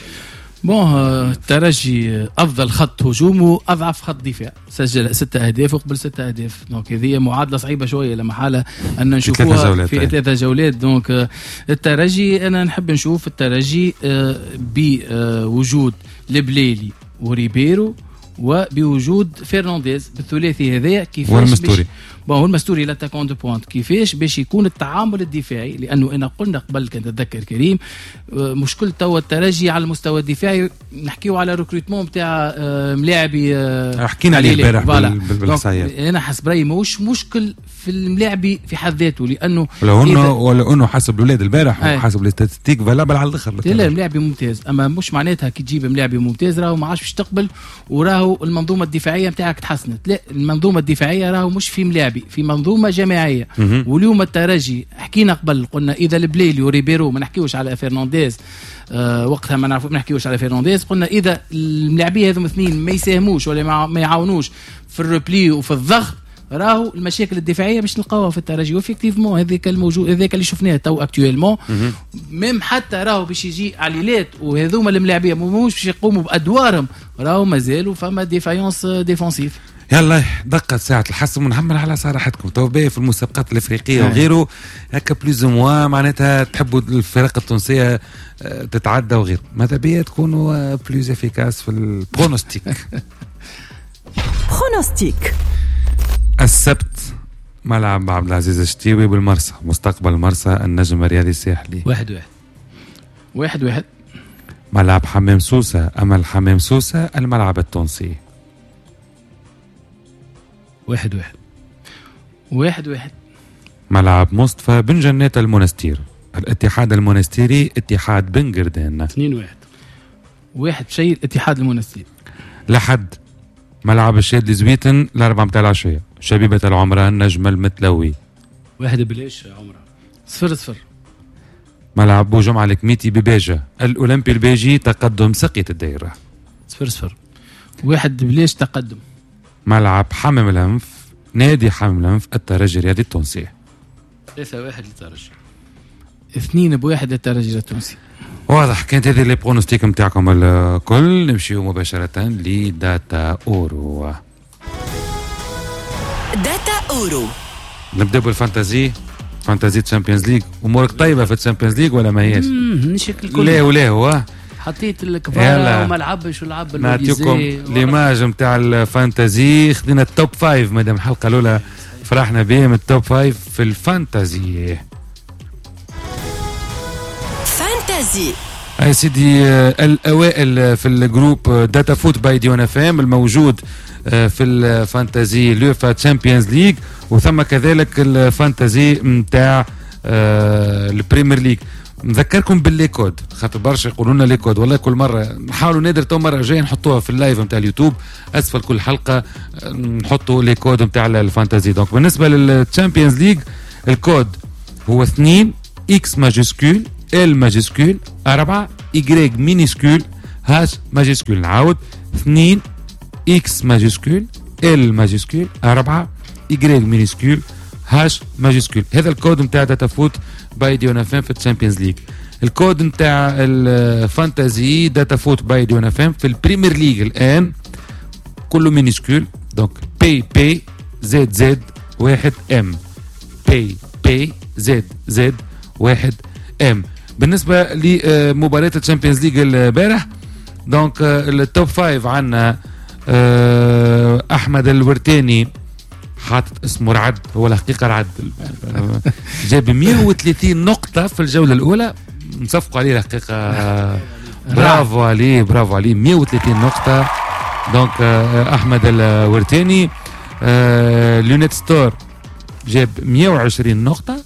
الترجي افضل خط هجوم واضعف خط دفاع، سجل 6 أهداف وقبل 6 أهداف، دونك هذه معادله صعيبه شويه لما حاله ان نشوفوها في 3 جولات. دونك الترجي انا نحب نشوف الترجي بوجود البليلي وريبيرو وبوجود فرنانديز بالثلاثي هذايا كيفاش والمستوري والمستوري لاتاكون دو بوينت، كيفاش باش يكون التعامل الدفاعي، لانه انا قلنا قبل كنت تتذكر كريم مشكل توا الترجي على المستوى الدفاعي، نحكيو على ريكروتمون نتاع ملاعبي حكينا عليه البارح بالحصايات. انا حسب رايي ماهوش مشكل في الملاعبي في حد ذاته، لانه ولا انه حسب الاولاد البارح وحسب الاستاتستيك فالابل على الاخر. لا ملاعبي ممتاز، اما مش معناتها كي تجيب ملاعبي ممتاز راهو ما عادش باش تقبل وراهو المنظومه الدفاعيه نتاعك تحسنت. لا، المنظومه الدفاعيه راهو مش في ملاعبي، في منظومه جماعيه. واليوم الترجي حكينا قبل قلنا اذا البليلي وريبيرو ما نحكيوش على فرنانديز، وقتها ما نحكيوش على فرنانديز، قلنا اذا الملاعبين هذوم اثنين ما يساهموش ولا ما يعاونوش في الريبلي وفي الضغط، راهو المشاكل الدفاعيه باش نلقاوها في الترجي. وفيكتيفمون هذاك الموجود هذاك اللي شفناه تو اكtuellement ميم حتى راهو باش يجي عليلات وهذوما الملاعبيه مش باش يقوموا بادوارهم، راهو مازالوا فما ديفايونس ديفونسيف. يلا دقت ساعة الحسم ونحمل على صراحتكم. تو باهي في المسابقات الافريقيه وغيره هكا بلوز موا معناتها تحبوا الفرق التونسيه تتعدى وغيره، ماذا بيا تكونوا بلوز افيكاس في البرونوستيك. برونوستيك السبت ملعب عبد العزيز الشتيوي بالمرسى، مستقبل مرسى النجم الرياضي الساحلي 1-1. ملعب حمام سوسة أمل حمام سوسة الملعب التونسي 1-1. ملعب مصطفى بن جنات المنستير الاتحاد المنستيري اتحاد بن قردان 2-1. 1 شيء الاتحاد المنستير. لحد ملعب الشاد زويتن 4 متاع العشية شبيبة العمران نجم المتلوي 1 بلاش عمران 0-0. ملعب بو جمعة الكميتي بباجة الأولمبي الباجي تقدم سقية الدائرة 0-0. 1 بلاش تقدم. ملعب حمام الأنف نادي حمام الأنف الترجي الرياضي التونسي 3-1 للترجي 2-1 للترجي التونسي. واضح. كانت هذه اللي برونوستيك متاعكم الكل. نمشيو مباشرة لداتا أورو. داتا أورو نبدأ بالفانتازي. فانتازي تشامبيونز ليج. أمورك طيبة في تشامبيونز ليج ولا ما هيش؟ نشكل كل لا ولا هو حطيت الكبار وما لعبش ولعب نعطيكم ليماج نتاع الفانتازي. خدينا التوب 5 مادام الحلقة الأولى فرحنا بهم. التوب 5 في الفانتازي. فانتازي يا سيدي الأوائل في الجروب داتا فوت باي ديون اف ام الموجود في الفانتازي لوفا تشامبيونز ليج، وثم كذلك الفانتازي نتاع البريمير ليج. نذكركم باللي كود خاطر برشا يقولوا لنا لي كود، والله كل مره نحاولوا نادر تو مره جايه نحطوها في اللايف نتاع اليوتيوب اسفل كل حلقه نحطوا لي كود نتاع الفانتازي. دونك بالنسبه للتشامبيونز ليج الكود هو 2 اكس ماجيسكول ال ماجيسكول 4 اي مينيسكول هاش ماجيسكول. نعاود 2 اكس ماجيسكول ال ماجيسكول 4 Y مينيسكول H ماجيسكول. هذا الكود نتاع داتا فوت باي ديونا فام في الشامبيونز ليج. الكود نتاع الفانتازي داتا فوت باي ديونا فام في البريمير ليج الان كله مينيسكول. دونك بي زد زد 1 ام بي زد زد 1 ام. بالنسبه لمباراه الشامبيونز ليج البارح دونك التوب 5 عندنا احمد الورتاني حاطط اسمه رعد، هو الحقيقه رعد جاب 130 نقطه في الجوله الاولى، نصفقوا عليه الحقيقه برافو عليه 130 نقطه. دونك احمد الورتاني. اليونيت ستور جاب 120 نقطه.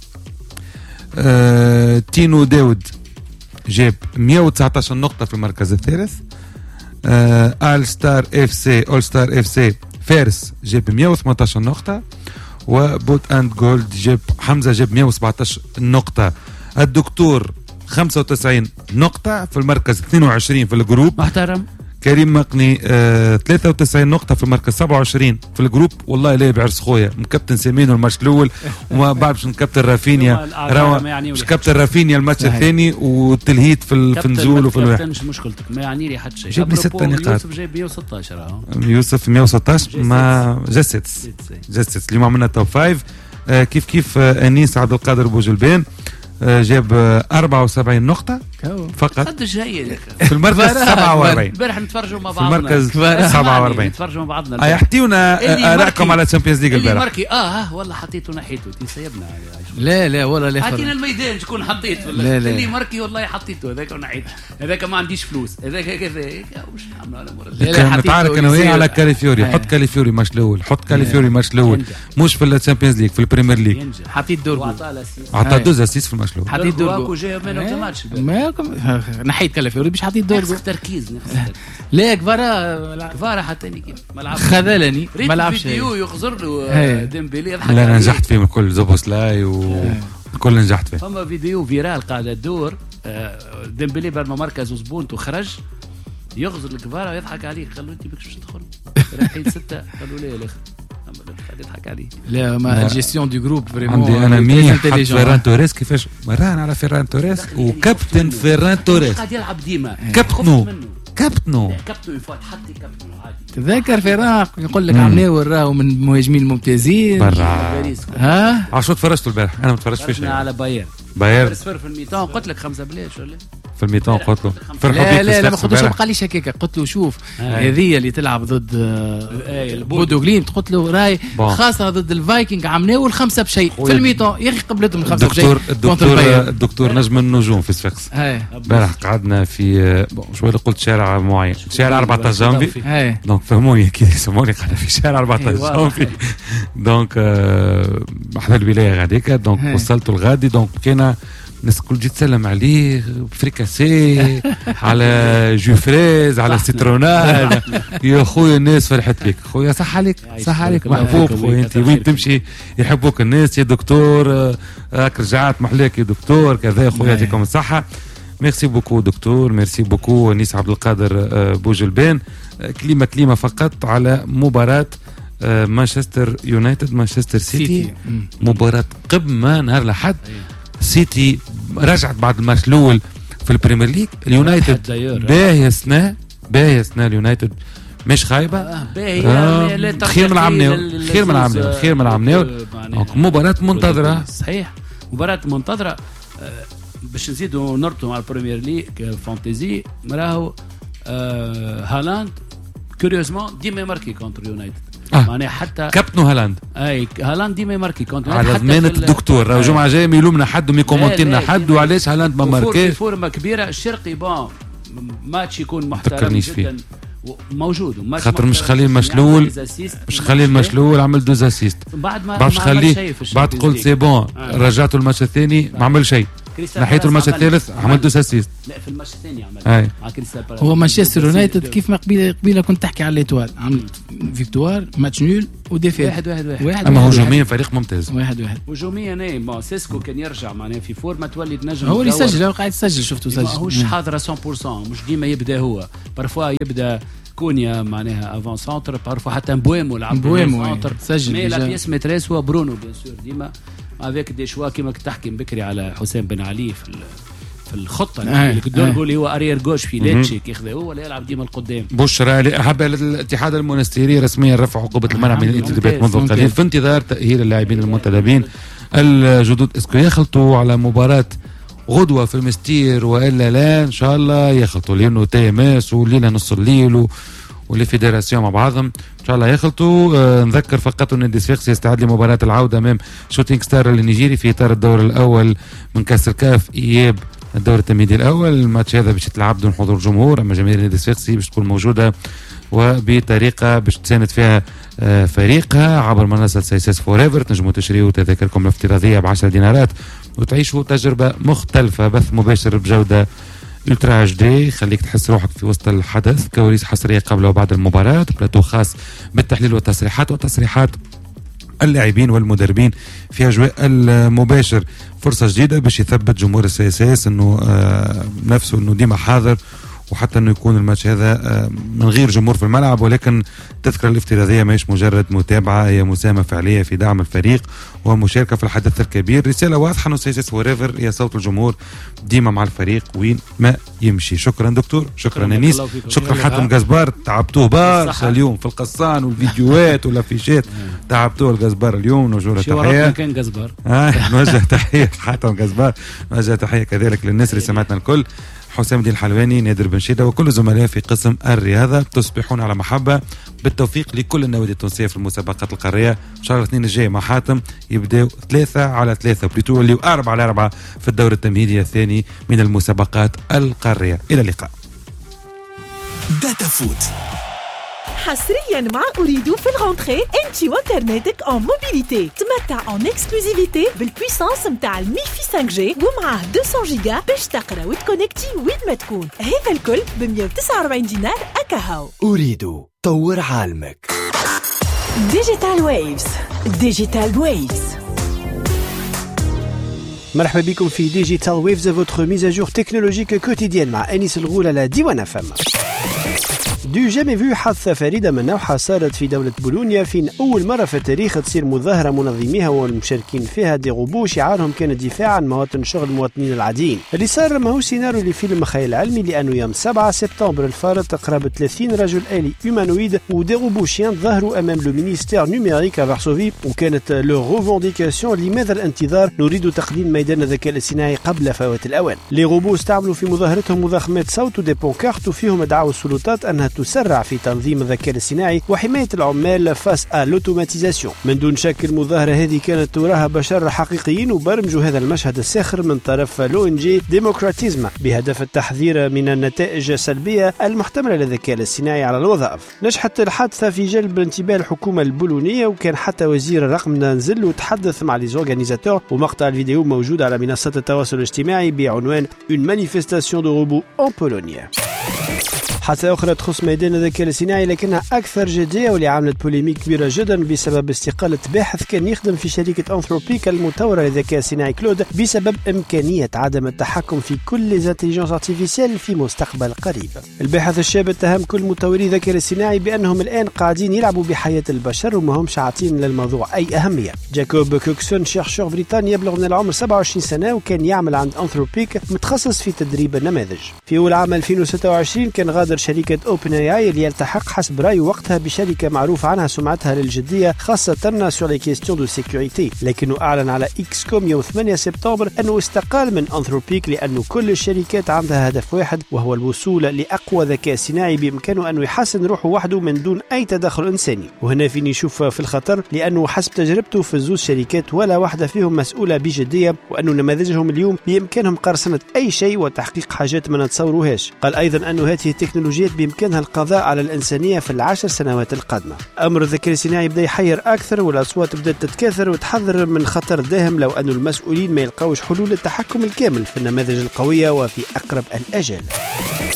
تينو داود جاب 119 نقطه في المركز الثالث. اول ستار اف سي فارس جاب 118 نقطة. وبوت اند جولد حمزة جاب 117 نقطة. الدكتور 95 نقطة في المركز 22 في الجروب محترم. كريم مقني 93 نقطة في المركز 27 في الجروب. والله لا بعرس خويا مكابتن سمين الماتش الأول وما بعرفش نكابتن رافينيا مش كابتن رافينيا الماتش الثاني والتلهيت في النزول وفي الواحد. مش مشكلتك ما يعني لي حتى شيء. جاب لي 6 نقاط. يوسف جاب 116 يوسف 116 ما جسدت اليوم عملنا توب 5. كيف أنيس عبد القادر بوجلبان جاب 74 نقطة فقط. قداش هي في المركز 47. امبارح نتفرجوا مع بعضنا. في المركز 47 نتفرجوا مع بعضنا. يحكيونا آرائكم على الشامبيونز ليج البارح. اللي ماركي والله حطيته نحيته سيبنا. لا والله لا حطينا الميدان شكون حطيت لا اللي ماركي والله حطيته هذاك ونحيته هذاك ما عنديش فلوس هذاك كذا مش نعمل على مرة. نتعارك انا وياه على كاليفيوري. حط كاليفيوري ماتش الاول. حط كاليفيوري ماتش الاول مش في الشامبيونز ليج في البريمير ليج. حطيت دور عطى دوز اسيس في الماتش الاول. حطيت دور نحيت كاليفيوري باش حطيت دور تركيز. لا كفارا حطاني كيف ملعب خذلني ما لعبش فيديو يخزر له ديمبلي يضحك. لا انا نجحت فيه الكل زوبوسلاي والكل نجحت فيه. فما فيديو فيرال قاعده تدور ديمبلي بعد ما مركز وزبونت وخرج يغزر الكفارا ويضحك عليه. قالوا انت بكش باش تدخل رايحين 6 قالوا لا الاخر يضحك عليه. لا ما الجيستيون دو جروب فريمون. عندي انا مين حط فيران توريس كيفاش مران على فيران توريس وكابتن فيران توريس قاعد يلعب ديما كابتنو كابتنو يفوت حتى كابتنو عادي. تذكر فراق يقول لك عمناور راهو من المهاجمين الممتازين برا. عشان تفرجتوا البارح انا ما تفرجتش فيه على باير صفر في الميتان قلت لك 5 بلاش ولا في الميتان قلت له لا ما قلتلوش ما قاليش هكاك. قلت له شوف هذه اللي تلعب ضد بودو غليمت قلت له راي خاصه ضد الفايكنج عمناول 5 بشيء في الميتان يا اخي قبلتهم 5 بشيء. الدكتور نجم النجوم في صفاقس البارح قعدنا في شويه قلت شارع معين شارع 14 جانفي دونك فهموني كي يسموني قاعد في شارع 14 جانفي دونك احنا الولايه غاديك دونك وصلت الغادي دونك كان الناس الكل جيت تسلم عليه فريكاسي على جو فريز على سيترونال. يا خويا الناس فرحت بك خويا صح عليك محبوب خويا انت وين تمشي يحبوك الناس يا دكتور راك رجعت محلاك يا دكتور كذا خويا يعطيكم الصحه. ميرسي بوكو دكتور ميرسي بوكو نيس عبد القادر بوجلبان. كلمه فقط على مباراه مانشستر يونايتد مانشستر سيتي. مباراه قمه نهار الاحد. سيتي رجعت بعد الماتش الاول في البريمير ليج. اليونايتد باهيه سنه اليونايتد مش خايبه. خير من العمناول مباراه منتظره. صحيح مباراه منتظره. باش نزيدوا نربطوا مع البريمير ليج فانتزي راهو هالاند كوريوزمون ديما ماركي كونتر يونايتد. معناها حتى كابتنو هالاند هالاند ديما ماركي كونتر على ضمانة الدكتور راهو الجمعه الجايه ما يلومنا حد وما يكومونتي لنا حد وعلاش هالاند ما ماركاش. فورمه كبيره الشرقي ماتش يكون محترم جدا موجود خاطر مش خليه المشلول عمل 2 اسيست بعد ما خليه بعد قلت سي بون رجعته الماتش الثاني ما عمل شيء نحيته الماتش الثالث عمل 2 اسيست. لا في الماتش الثاني عمل مع كريستال بالاس. هو مانشستر يونايتد كيف ما قبيله كنت تحكي على ليتوال عمل فيكتوار ماتش نول وديفيت 1-1 اما هجوميا فريق ممتاز 1-1 هجوميا سيسكو كان يرجع معناها في فورمه تولي تنجم هو اللي سجل هو قاعد يسجل شفته سجل ماهوش حاضر 100% مش ديما يبدا هو برفوا يبدا كونيا معناها افون سونتر، بارفو حتى مبويمو لعب سونتر سجل مي لا بيس ميتريس هو برونو بيان سور ديما افيك دي شوا كيما تحكي بكري على حسام بن علي في الخطه اللي كدور يقول هو ارير جوش في ليتشي كيخذ هو ولا يلعب ديما القدام. بشرى حب الاتحاد المونستيري رسميا رفع عقوبه المنع من الانتدابات منذ قليل في انتظار تاهيل اللاعبين المنتدبين الجدد. اسكو يخلطوا على مباراه غدوه في المستير والا لا؟ ان شاء الله يخلطوا لانه TMS وليله نص الليل والفيدراسيون مع بعضهم ان شاء الله يخلطوا. نذكر فقط ان النادي الصفاقسي يستعد لمباراه العوده امام شوتينغ ستار النيجيري في اطار الدور الاول من كاس الكاف اياب الدور التمهيدي الاول. الماتش هذا باش يتلعب بدون حضور جمهور، اما جماهير النادي الصفاقسي باش تكون موجوده وبطريقه باش تساند فيها فريقها عبر منصه سايساس فوريفر. تنجموا تشتريوا تذاكركم الافتراضيه ب10 دينارات وتعيشوا تجربه مختلفه، بث مباشر بجوده الترا اتش دي، خليك تحس روحك في وسط الحدث، كواليس حصريه قبل وبعد المباراه، بلاتو خاص بالتحليل وتصريحات اللاعبين والمدربين في اجواء المباشر. فرصه جديده باش يثبت جمهور السياسات انه نفسه انه ديما حاضر، وحتى انه يكون الماتش هذا من غير جمهور في الملعب، ولكن التذكره الافتراضيه ماهيش مجرد متابعه، هي مساهمه فعليه في دعم الفريق ومشاركه في الحدث الكبير. رساله واضحه انه سياسات فوريفر هي صوت الجمهور ديما مع الفريق وين ما يمشي. شكرا دكتور، شكرا انيس، شكرا حاتم جزبار، تعبتوا برشا اليوم في القصان والفيديوهات والافيشات، تعبتوا الجزبار اليوم، نوجه له تحيه. كان جزبار نوجه تحيه حاتم جزبار، نوجه تحيه كذلك للناس اللي سمعتنا الكل، حسام الدين الحلواني، نادر بن شيدة وكل زملاء في قسم الرياضة. تصبحون على محبة، بالتوفيق لكل النوادي التونسية في المسابقات القارية. إن شاء الله الاثنين الجاي مع حاتم يبدأوا 3-3 بليتو اللي 4-4 في الدور التمهيدي الثاني من المسابقات القارية. إلى اللقاء. داتا فوت حصريا مع أريد في الغونتري انتي وانترنتك en موبيليتي. تمتع en اكسكلوزيفيتي بالبويسانس متاع الميفي 5G ومعاه 200 جيجا باش تقرا وتكونكتي وين ما تكون. هذا الكل ب 149 دينار أكاهو. أريد طور عالمك. ديجيتال ويفز. ديجيتال ويفز. مرحبا بكم في ديجيتال ويفز، votre mise à jour technologique quotidienne مع أنيس الغول على ديوان FM. دو جامي فيو حادثة فريدة من نوعها صارت في دولة بولونيا، فين أول مرة في التاريخ تصير مظاهرة منظميها والمشاركين فيها دي غوبو شعارهم كان الدفاع عن مواطن شغل المواطنين العاديين. اللي صار ماهو سيناريو لفيلم خيال علمي، لأنه يوم 7 سبتمبر الفارط قرابة 30 رجل آلي هيومانويد ودي غوبوشيان ظهروا أمام لو مينيستير نيميريك فارسوفي، وكانت لو ريفونديكاسيون لماذا الانتظار، نريد تقديم ميدان الذكاء الاصطناعي قبل فوات الأوان. لي غوبو استعملوا في مظاهرتهم مضخمات صوت ودي بونكارت، وفيهم دعوا السلطات أنها تسرع في تنظيم الذكاء الاصطناعي وحماية العمال فاس لوتوماتيزاسيون. من دون شك المظاهرة هذه كانت وراها بشر حقيقيين، وبرمجوا هذا المشهد الساخر من طرف l'ONG ديموكراتيزم بهدف التحذير من النتائج السلبية المحتملة للذكاء الاصطناعي على الوظائف. نجحت الحادثة في جلب انتباه الحكومة البولونية، وكان حتى وزير الرقم نزل وتحدث مع ليزورغانيزاتور، ومقطع الفيديو موجود على منصات التواصل الاجتماعي بعنوان Une manifestation de robots en Pologne. حادثة أخرى تخص ميدان الذكاء الاصطناعي لكنها أكثر جدية، واللي عملت بوليميك كبيرة جدا بسبب استقالة باحث كان يخدم في شركة أنثروبيك المطورة للذكاء الصناعي كلود، بسبب إمكانية عدم التحكم في كل ليزانتيليجنس ارتيفيسيال في مستقبل قريب. الباحث الشاب اتهم كل مطوري الذكاء الاصطناعي بأنهم الآن قاعدين يلعبوا بحياة البشر وما همش عاطين للموضوع أي أهمية. جاكوب كوكسون شيرشور بريطاني يبلغ من العمر 27 سنة، وكان يعمل عند أنثروبيك متخصص في تدريب النماذج. في أول عام 2026 كان غادر شركة اوبن اي اي اللي يلتحق حسب رأيه وقتها بشركة معروف عنها سمعتها للجدية خاصة سور لي كيستيون دو سيكوريتي، لكنه أعلن على إكس كوم يوم 8 سبتمبر أنه استقال من أنثروبيك لأنه كل الشركات عندها هدف واحد، وهو الوصول لأقوى ذكاء صناعي بإمكانه أنه يحسن روحه وحده من دون أي تدخل إنساني. وهنا فيني نشوف في الخطر، لأنه حسب تجربته في الزوج شركات ولا واحدة فيهم مسؤولة بجدية، وأنه نماذجهم اليوم بإمكانهم قرصنة أي شيء وتحقيق حاجات ما نتصوروهاش. قال أيضا أنه هذه التكنولوجيات بإمكانها القضاء على الإنسانية في ال10 سنوات القادمة. أمر الذكاء الاصطناعي بدأ يحير أكثر، والأصوات بدأت تتكاثر وتحذر من خطر داهم لو أن المسؤولين ما يلقوش حلول التحكم الكامل في النماذج القوية وفي أقرب الأجال.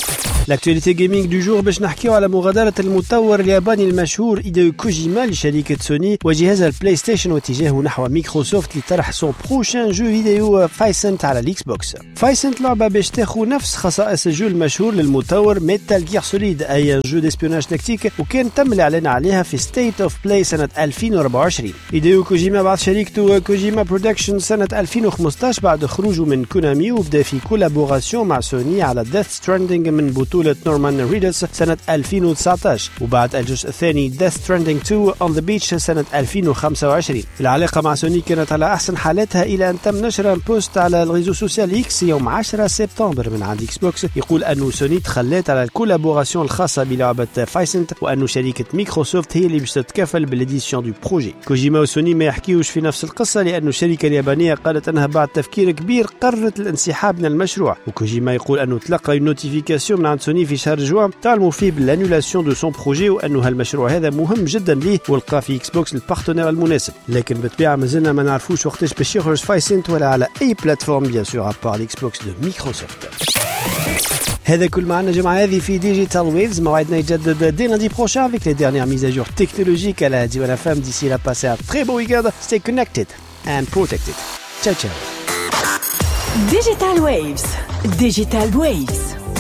لاكتواليتي جيمنج دو جور باش نحكيو على مغادرة المطور الياباني المشهور هيديو كوجيما لشركة سوني وجهاز البلاي ستيشن واتجاهه نحو مايكروسوفت لطرح سون بروشان جو فيديو فايسنت على الاكس بوكس. فايسنت لعبة باش تاخو نفس خصائص الجو المشهور للمطور ميتال جير سوليد اي جو ديسبيوناج تكتيك وكان تم الاعلان عليها في ستيت اوف بلاي سنة 2024. هيديو كوجيما بعد شركته كوجيما برودكشن سنة 2015 بعد خروجه من كونامي وبدا في كولابوراسيون مع سوني على ديث ستراندينج من بطولة نورمان ريدلز سنة 2019 وبعد الجزء الثاني ديث ستراندينج 2 on the beach سنة 2025. العلاقة مع سوني كانت على أحسن حالاتها إلى أن تم نشر بوست على الريزو سوسيال إكس يوم 10 سبتمبر من عند إكس بوكس يقول أنه سوني تخلت على الكولابوراسيون الخاصة بلعبة فايسنت وأنه شركة مايكروسوفت هي اللي باش تتكفل بالإديسيون دو بروجي. كوجيما وسوني ما يحكيوش في نفس القصة لأنه الشركة اليابانية قالت أنها بعد تفكير كبير قررت الانسحاب من المشروع وكوجيما يقول أنه تلقى نوتيفيكاسيون من عند سوني في شهر جوان تعلموا فيه بالانولاسيون دو سون بروجي وأنه هالمشروع هذا مهم جدا ليه ولقى في إكس بوكس البارتنير المناسب. لكن بالطبيعة مازلنا ما نعرفوش وقتاش باش يخرج فايسنت ولا على أي بلاتفورم بيان سور أبار الإكس بوكس دو مايكروسوفت. هذا كل معنا جمعة هذه في ديجيتال ويفز. موعدنا يتجدد دي lundi prochain avec les dernières mises à jour technologiques à la Diwan FM. D'ici là, passez un très beau week-end. Stay connected and protected. Ciao ciao. Digital Waves. Digital Waves.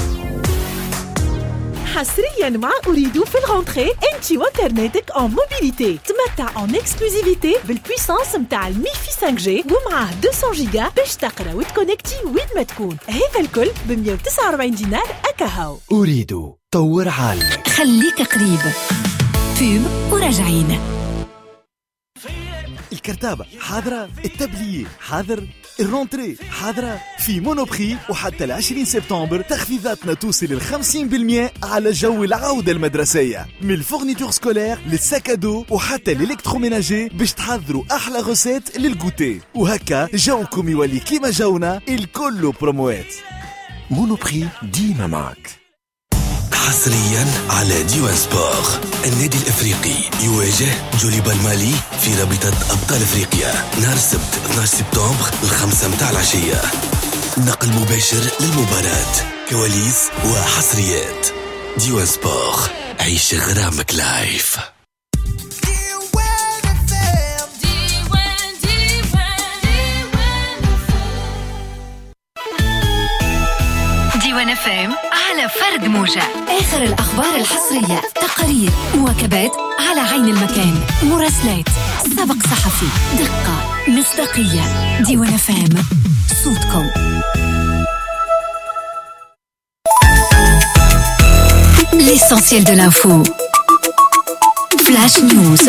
حصريا مع أريدو في الغونتري انتي وانترنتك en موبيليتي. تمتع en اكسكلوزيفيتي بالبويسانس متاع الميفي 5G ومعاه 200 جيجا باش تقرا وتكونكتي وين ما تكون. هذا الكل ب 149 دينار أكاهو. أريدو طور عالمك. خليك قريب. فيلم وراجعين. الكرتابة حاضرة، التبلية حاضر، الرونتري حاضرة. في مونوبري وحتى 20 سبتمبر تخفيضاتنا توصل 50% على جو العودة المدرسية من الفورنيتور سكولير للسكادو وحتى الالكتروميناجي باش تحضروا أحلى غوسيت للجوتي وهكا جوكم يولي كيما جونا الكل بروموات. مونوبري ديما معك. حصريا على ديوان سبور. النادي الافريقي يواجه جوليبا المالي في رابطة ابطال افريقيا نهار السبت 12 سبتمبر 5 متاع العشية. نقل مباشر للمباراة، كواليس وحصريات. ديوان سبور، عيش غرامك لايف. ديوان FM على فرد موجة. آخر الأخبار الحصرية، تقارير، مواكبات على عين المكان، مراسلات، سبق صحفي، دقة، مصداقية. ديوان FM، صوتكم. L'essentiel de l'info. Flash News.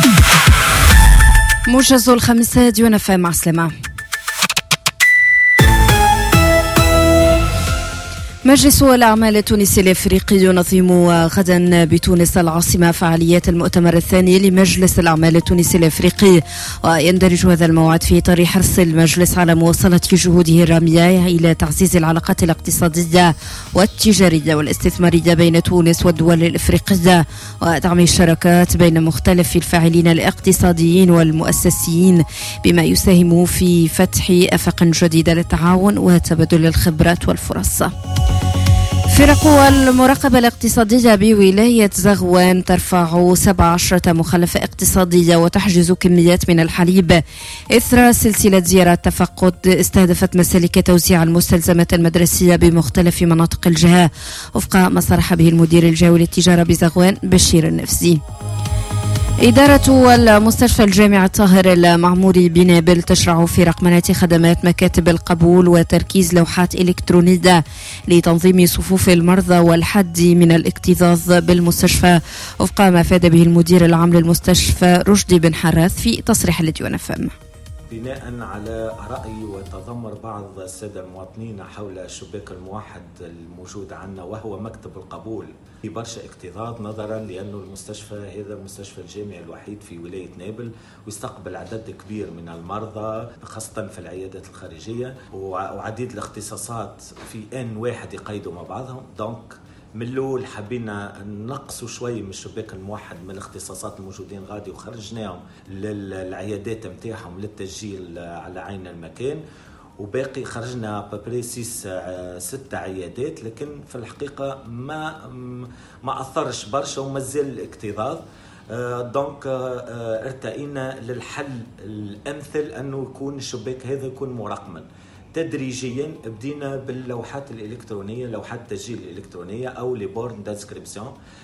موجز الخميس. ديوان FM، مع السلامة. مجلس الأعمال التونسي الأفريقي ينظم غدا بتونس العاصمة فعاليات المؤتمر الثاني لمجلس الأعمال التونسي الأفريقي، ويندرج هذا الموعد في إطار حرص المجلس على مواصلة جهوده الرامية إلى تعزيز العلاقات الاقتصادية والتجارية والاستثمارية بين تونس والدول الأفريقية ودعم الشراكات بين مختلف الفاعلين الاقتصاديين والمؤسسيين بما يساهم في فتح آفاق جديدة للتعاون وتبادل الخبرات والفرص. فرق المراقبة الاقتصادية بولاية زغوان ترفع 17 مخالفة اقتصادية وتحجز كميات من الحليب إثر سلسلة زيارات تفقد استهدفت مسالك توزيع المستلزمات المدرسية بمختلف مناطق الجهة وفق ما صرح به المدير الجوي للتجارة بزغوان بشير النفسي. إدارة المستشفى الجامعي الطاهر المعموري بنابل تشرع في رقمنة خدمات مكاتب القبول وتركيز لوحات إلكترونية لتنظيم صفوف المرضى والحد من الاكتظاظ بالمستشفى وفق ما أفاد به المدير العام للمستشفى رشدي بن حراث في تصريح لديوان FM. بناء على رأي وتذمر بعض السادة المواطنين حول الشباك الموحد الموجود عندنا وهو مكتب القبول في برشا اكتظاظ نظرا لأنه المستشفى هذا المستشفى الجامعي الوحيد في ولاية نابل ويستقبل عدد كبير من المرضى خاصة في العيادات الخارجية وعديد الاختصاصات في آن واحد يقيدوا مع بعضهم. دونك من الأول حبينا نقصوا شوي من الشباك الموحد من الاختصاصات الموجودين غادي وخرجناهم للعيادات متاعهم للتسجيل على عين المكان وباقي خرجنا بابري 6 عيادات، لكن في الحقيقة ما أثرش برشا ومازال الاكتظاظ. دونك ارتئينا للحل الأمثل أنه يكون الشباك هذا يكون مرقما. تدريجيا بدينا باللوحات الإلكترونية، لوحات التسجيل الإلكترونية أو لي بورن دانسكريبسيون